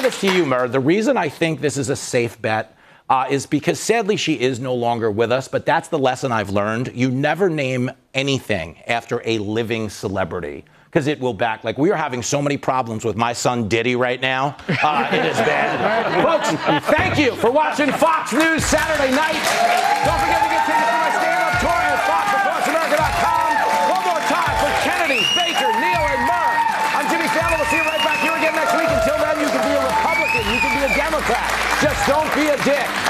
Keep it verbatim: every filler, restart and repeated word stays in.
this to you, Murr. The reason I think this is a safe bet uh, is because sadly she is no longer with us, but that's the lesson I've learned. You never name anything after a living celebrity, because it will back. Like, we are having so many problems with my son Diddy right now uh, in his bed. Folks, thank you for watching Fox News Saturday night. Don't forget to get tickets to my stand-up tour at fox across america dot com. One more time for Kennedy, Baker, Neal, and Murr. I'm Jimmy Fallon. We'll see you right back here again next week. Until then, you can be a Republican. You can be a Democrat. Just don't be a dick.